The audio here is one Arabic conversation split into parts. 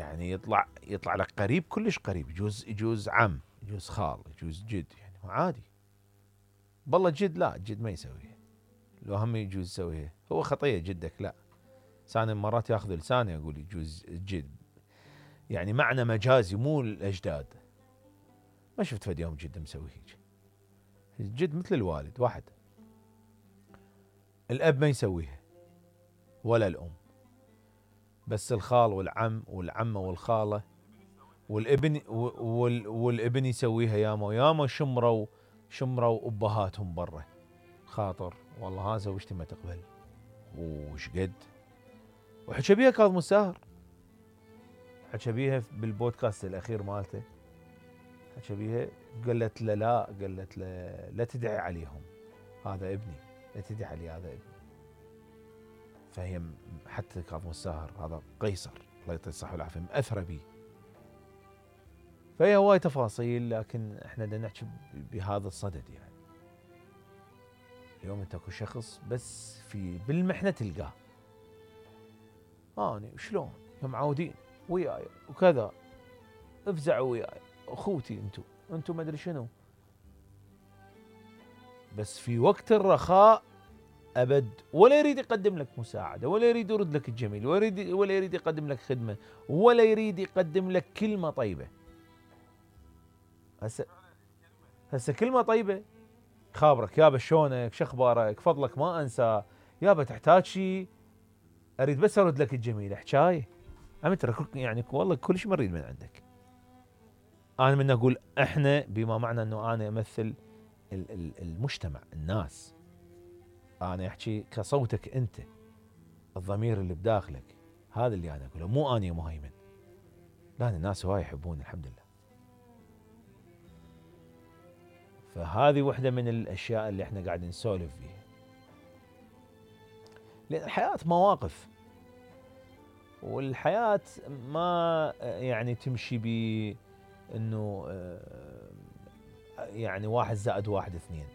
يعني يطلع لك قريب كلش قريب، يجوز عم، يجوز خال، يجوز جد، يعني عادي. بالله جد لا، جد ما يسويها، لو هم يجوز يسويها هو خطيه جدك لا. ثاني مرات ياخذ لساني يقول يجوز جد، يعني معنى مجازي مو الاجداد. ما شفت فد يوم جد مسوي هيك. الجد مثل الوالد واحد. الاب ما يسويها ولا الام، بس الخال والعم والعمه والخاله والابن والابن يسويها. ياما شمروا ابهاتهم برا، خاطر والله ها زوجتي ما تقبل وش قد. وحكى بيها كاظم الساهر، حكى بيها بالبودكاست الاخير مالته، حكى بيها. قالت له لا، قالت له لا تدعي عليهم، هذا ابني، لا تدعي علي هذا ابني. فهي حتى كاظم الساهر هذا قيصر الله يعطيه الصحه والعافيه مأثره بيه. فهي هواي تفاصيل، لكن احنا بدنا نحكي بهذا الصدد. يعني اليوم انت اكو شخص بس بالمحنه تلقاه، اني شلون معودين وياي وكذا، افزعوا وياي اخوتي، انتم ما ادري شنو. بس في وقت الرخاء ابد ولا يريد يقدم لك مساعده، ولا يريد يرد لك الجميل، ولا يريد يقدم لك خدمه، ولا يريد يقدم لك كلمه طيبه. هسه كلمه طيبه، خابرك يابا شلونك، شخبارك، فضلك ما انسى، يابا تحتاج شيء اريد بس ارد لك الجميل، حكايه عم ترى يعني والله كل شيء مريد من عندك. انا من اقول احنا بما معنى انه انا امثل المجتمع، الناس، انا احكي كصوتك انت، الضمير اللي بداخلك، هذا اللي انا اقوله، مو اني مهيمن. لا، الناس هواي يحبون الحمد لله. فهذه واحده من الاشياء اللي احنا قاعدين نسولف فيها، لان الحياه مواقف، والحياه ما يعني تمشي ب انه يعني 1+1=2.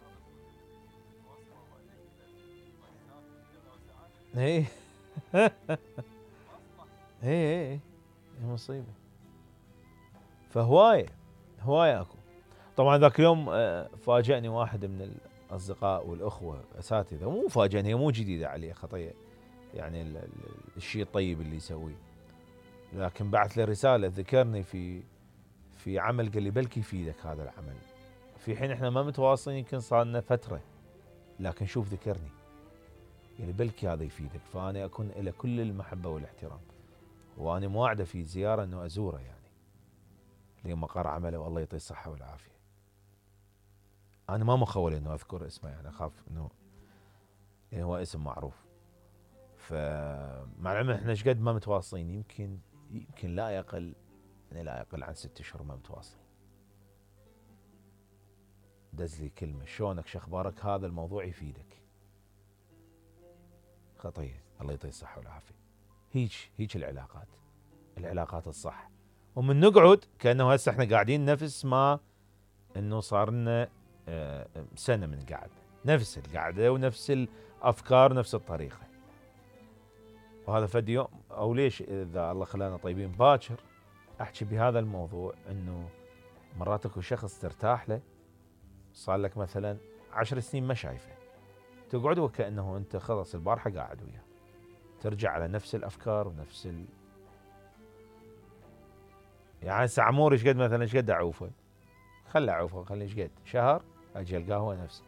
ايه ايه مصيبه. فهوايه اكو. طبعا ذاك اليوم فاجأني واحد من الاصدقاء والاخوه اساتذه، مو فاجأني، هي مو جديده عليه خطيه، يعني الشيء الطيب اللي يسويه، لكن بعث لي رساله ذكرني في عمل، قال لي بلكي يفيدك هذا العمل، في حين احنا ما متواصلين يمكن صار لنا فتره، لكن شوف ذكرني، يعني بلكي هذا يفيدك. فانا اكون له كل المحبه والاحترام، وانا موعده في زياره انه ازوره، يعني لمقر عمله، والله يعطيه الصحه والعافيه. انا ما مخول انه اذكر اسمه، يعني اخاف انه يعني هو اسم معروف. فمع العلم احنا ايش قد ما متواصلين، يمكن لا يقل، يعني لا يقل عن 6 اشهر ما متواصلين. دز لي كلمه شلونك شخبارك، هذا الموضوع يفيدك، خطيه الله يعطيه الصحه والعافيه. هيك العلاقات الصح. ومن نقعد كانه هسه احنا قاعدين نفس ما انه صار لنا سنه من قعد، نفس القعده ونفس الافكار نفس الطريقه. وهذا فد يوم، او ليش اذا الله خلانا طيبين باكر احكي بهذا الموضوع، انه مرات اكو شخص ترتاح له، صار لك مثلا 10 سنين ما شايفه، تقعد وكانه انت خلص البارحه قاعد وياه، ترجع على نفس الافكار ونفس يعني هسه عمور ايش قد مثلا، ايش قد اعوفه، خله اعوفه، خليه ايش قد شهر اجي القاه هو نفسه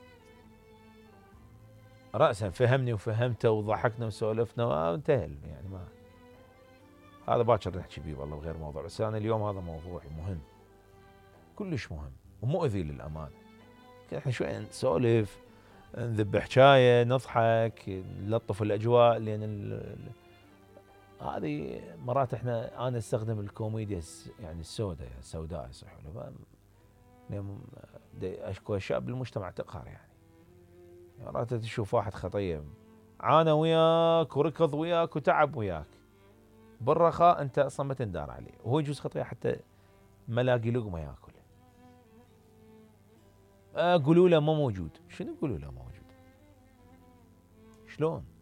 راسا فهمني وفهمته وضحكنا وسولفنا وانتهى، يعني ما هذا باكر نحكي بيه والله بغير موضوع. بس انا اليوم هذا موضوع مهم، كلش مهم ومؤذي للامانه. احنا شوي نسولف، نذب حكايه، نضحك، نلطف الاجواء، لان هذه مرات انا استخدم الكوميديا يعني السوداء يصح له، اكو اشياء بالمجتمع تقهر، يعني مرات تشوف واحد خطيه عانى وياك وركض وياك وتعب وياك، بالرخاء انت اصلا ما تندار عليه، وهو يجوز خطيه حتى ما لاقي لقمه ياكل. قولوا له ما موجود، شنو قولوا له موجود؟ شلون؟